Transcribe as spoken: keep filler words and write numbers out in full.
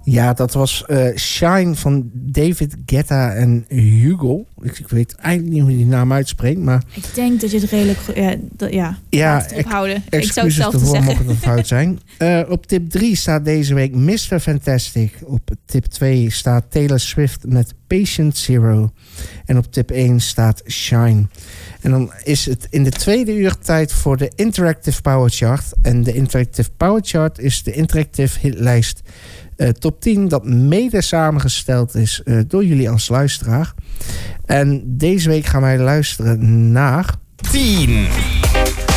Ja, dat was uh, Shine van David Guetta en Hugo. Ik, ik weet eigenlijk niet hoe je die naam uitspreekt, maar... Ik denk dat je het redelijk... Ja, dat, ja, ja laat het ophouden. Ex- ik zou het zelf te ervoor, zeggen. mocht het fout zijn. Uh, op tip drie staat deze week mister Fantastic. Op tip twee staat Taylor Swift met Patient Zero. En op tip één staat Shine. En dan is het in de tweede uur tijd voor de Interactive Power Chart. En de Interactive Power Chart is de interactive hitlijst uh, top tien... dat mede samengesteld is uh, door jullie als luisteraar. En deze week gaan wij luisteren naar... tien.